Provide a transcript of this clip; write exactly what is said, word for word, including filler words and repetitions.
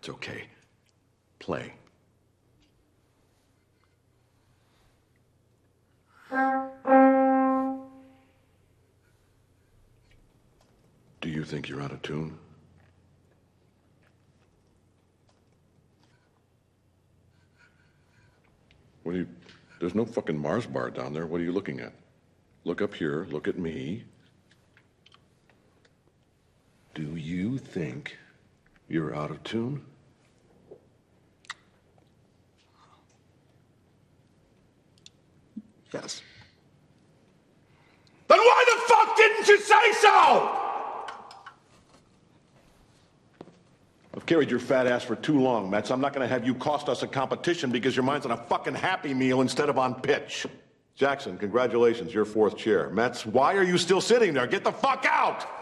That's okay. Play. Do you think you're out of tune? What are you... There's no fucking Mars bar down there. What are you looking at? Look up here. Look at me. Do you think you're out of tune? Yes. Then why the fuck didn't you say so? I've carried your fat ass for too long, Metz. I'm not gonna have you cost us a competition because your mind's on a fucking Happy Meal instead of on pitch. Jackson, congratulations, you're fourth chair. Metz, why are you still sitting there? Get the fuck out!